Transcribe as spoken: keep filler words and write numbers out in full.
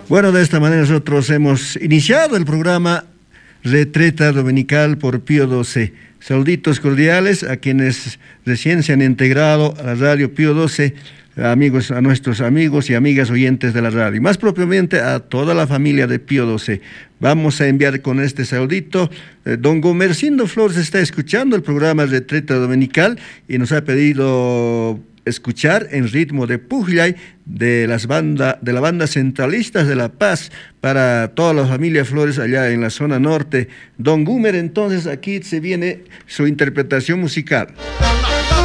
Bueno, de esta manera nosotros hemos iniciado el programa Retreta Dominical por Pío doce. Saluditos cordiales a quienes recién se han integrado a la radio Pío doce, amigos, a nuestros amigos y amigas oyentes de la radio, y más propiamente a toda la familia de Pío doce. Vamos a enviar con este saludito. Eh, don Gomercindo Flores está escuchando el programa Retreta Dominical y nos ha pedido escuchar en ritmo de Pujllay de las banda, de la banda Centralistas de La Paz para toda la familia Flores allá en la zona norte. Don Gumer, entonces aquí se viene su interpretación musical.